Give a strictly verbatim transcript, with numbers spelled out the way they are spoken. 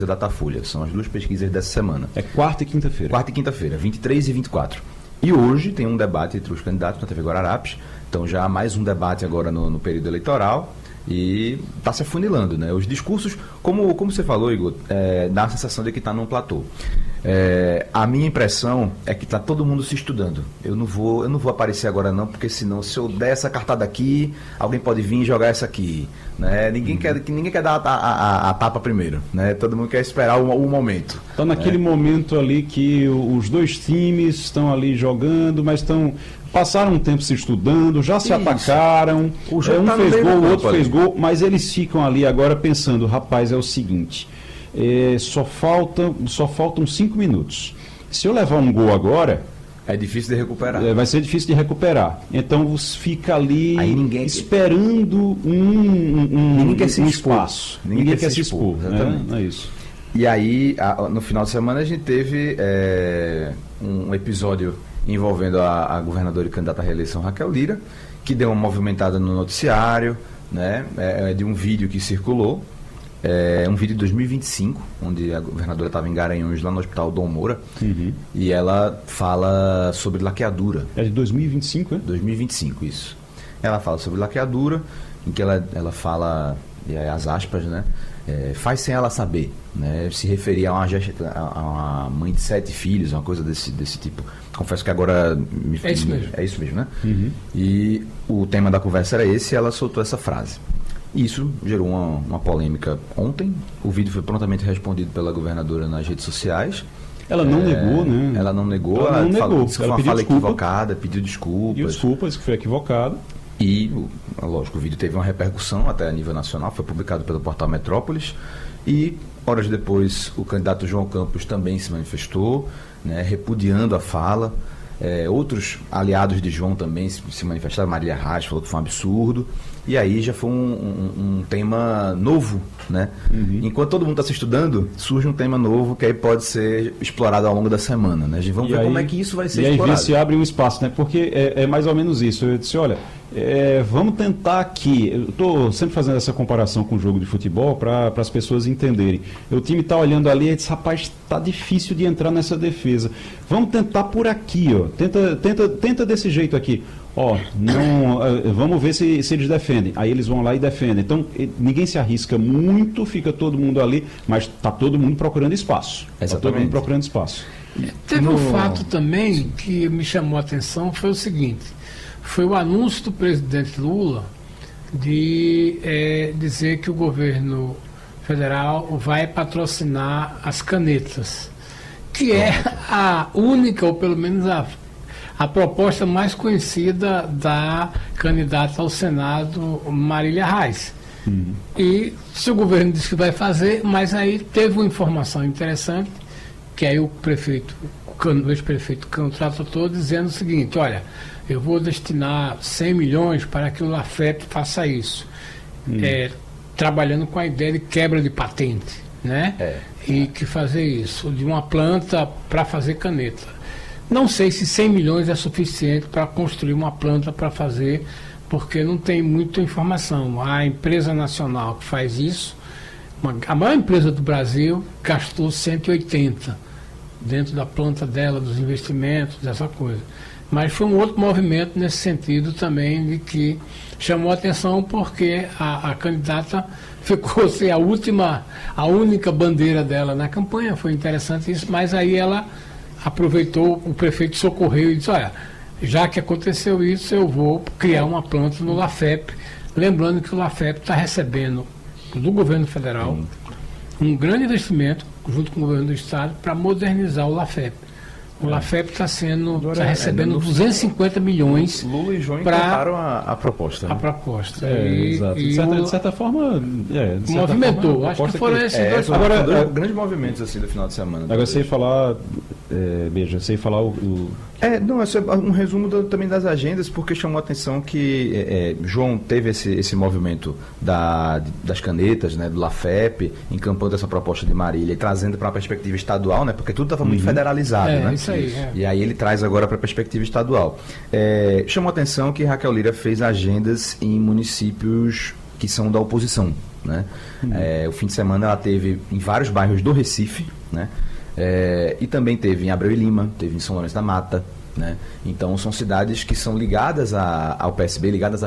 Datafolha, são as duas pesquisas dessa semana. É quarta e quinta-feira. Quarta e quinta-feira, vinte e três e vinte e quatro. E hoje tem um debate entre os candidatos na T V Guararapes, então já há mais um debate agora no, no período eleitoral e está se afunilando, né? Os discursos, como, como você falou, Igor, é, dá a sensação de que está num platô. É, a minha impressão é que está todo mundo se estudando. Eu não vou, eu não vou aparecer agora não, porque senão se eu der essa cartada aqui, alguém pode vir e jogar essa aqui, né? Ninguém, uhum. quer, ninguém quer dar a, a, a tapa primeiro, né? Todo mundo quer esperar o, o momento. Então naquele né? momento ali que os dois times estão ali jogando, mas estão... passaram um tempo se estudando, já se Isso. atacaram, o jogo é, um tá fez gol, o outro ali. fez gol, mas eles ficam ali agora pensando, rapaz, é o seguinte, é, só, falta, só faltam cinco minutos. Se eu levar um gol agora... É difícil de recuperar. É, vai ser difícil de recuperar. Então você fica ali ninguém... esperando um, um, ninguém quer se um expor. espaço. Ninguém, ninguém quer, quer se expor. expor exatamente. É, é isso. E aí, a, no final de semana, a gente teve é, um episódio envolvendo a, a governadora e candidata à reeleição Raquel Lira, que deu uma movimentada no noticiário, né, é, de um vídeo que circulou, é um vídeo de dois mil e vinte e cinco, onde a governadora estava em Garanhuns, lá no Hospital Dom Moura, uhum. e ela fala sobre laqueadura. É de dois mil e vinte e cinco, é? dois mil e vinte e cinco, isso. Ela fala sobre laqueadura, em que ela, ela fala, e aí as aspas, né, é, faz sem ela saber, né, se referia a uma, a uma mãe de sete filhos, uma coisa desse, desse tipo. Confesso que agora me, é isso mesmo, é isso mesmo, né? Uhum. E o tema da conversa era esse, e ela soltou essa frase. Isso gerou uma, uma polêmica ontem. O vídeo foi prontamente respondido pela governadora nas redes sociais. Ela não é, negou, né? Ela não negou, ela, ela não falou, negou. Disse que ela foi uma fala desculpa, equivocada, pediu desculpas. Pediu desculpas, que foi equivocado. E, lógico, o vídeo teve uma repercussão até a nível nacional, foi publicado pelo portal Metrópolis. E, horas depois, o candidato João Campos também se manifestou, né, repudiando a fala. É, outros aliados de João também se, se manifestaram. Marília Reis falou que foi um absurdo. E aí já foi um, um, um tema novo, né? Uhum. Enquanto todo mundo está se estudando, surge um tema novo que aí pode ser explorado ao longo da semana, né? Vamos e ver aí, como é que isso vai ser e explorado. E aí se abre um espaço, né? Porque é, é mais ou menos isso. Eu disse, olha, é, vamos tentar aqui. Eu estou sempre fazendo essa comparação com o jogo de futebol para as pessoas entenderem. O time está olhando ali e diz, rapaz, está difícil de entrar nessa defesa. Vamos tentar por aqui, ó. Tenta, tenta, tenta desse jeito aqui. Ó, não, vamos ver se, se eles defendem. Aí eles vão lá e defendem. Então, ninguém se arrisca muito, fica todo mundo ali, mas está todo mundo procurando espaço. Está todo mundo procurando espaço. Teve no... um fato também que me chamou a atenção, foi o seguinte, foi o anúncio do presidente Lula de é, dizer que o governo federal vai patrocinar as canetas, que é a única, ou pelo menos a a proposta mais conhecida da candidata ao Senado, Marília Reis. Uhum. E se o governo diz que vai fazer, mas aí teve uma informação interessante, que aí o prefeito, o ex-prefeito Cano tratou dizendo o seguinte, olha, eu vou destinar cem milhões para que o LAFEP faça isso. Uhum. É, trabalhando com a ideia de quebra de patente, né? É. E que fazer isso, de uma planta para fazer caneta. Não sei se cem milhões é suficiente para construir uma planta para fazer, porque não tem muita informação. A empresa nacional que faz isso, uma, a maior empresa do Brasil, gastou cento e oitenta dentro da planta dela, dos investimentos, dessa coisa. Mas foi um outro movimento nesse sentido também, de que chamou a atenção porque a, a candidata ficou sem a última, a única bandeira dela na campanha. Foi interessante isso, mas aí ela aproveitou, o prefeito socorreu e disse, olha, já que aconteceu isso, eu vou criar uma planta no LAFEP, lembrando que o LAFEP está recebendo do governo federal um grande investimento, junto com o governo do estado, para modernizar o LAFEP. O é. LAFEP está sendo, está recebendo é, duzentos e cinquenta milhões. Lula e João encontraram a, a proposta. Né? A proposta. É, e, exato. E de, certa, o, de certa forma, é, de certa movimentou. Forma, acho que foram que, esses é, dois. Agora, dois é, grandes movimentos assim do final de semana. Agora eu sei falar, é, Beija, sei falar o, o... É, não, é só um resumo do, também das agendas, porque chamou a atenção que é, João teve esse, esse movimento da, das canetas, né, do LAFEP, encampando essa proposta de Marília e trazendo para a perspectiva estadual, né, porque tudo estava muito uhum. federalizado. É, né? Isso aí, é. E aí ele traz agora para a perspectiva estadual. É, chamou a atenção que Raquel Lira fez agendas em municípios que são da oposição. né? Uhum. É, o fim de semana ela teve em vários bairros do Recife, né? É, e também teve em Abreu e Lima, teve em São Lourenço da Mata, né? Então são cidades que são ligadas a, ao P S B, ligadas à